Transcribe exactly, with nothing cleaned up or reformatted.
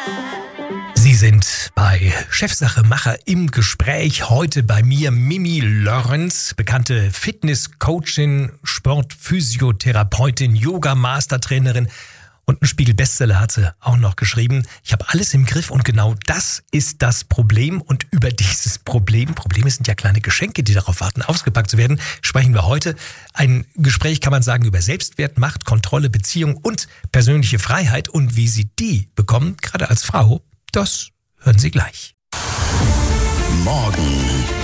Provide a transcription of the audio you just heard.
Sie sind bei Chefsache Macher im Gespräch. Heute bei mir Mimi Lorenz, bekannte Fitness-Coachin, Sportphysiotherapeutin, Yoga-Mastertrainerin und einen Spiegel-Bestseller hat sie auch noch geschrieben. Ich habe alles im Griff und genau das ist das Problem. Und über dieses Problem, Probleme sind ja kleine Geschenke, die darauf warten, ausgepackt zu werden, sprechen wir heute. Ein Gespräch, kann man sagen, über Selbstwert, Macht, Kontrolle, Beziehung und persönliche Freiheit. Und wie Sie die bekommen, gerade als Frau, das hören Sie gleich. Morgen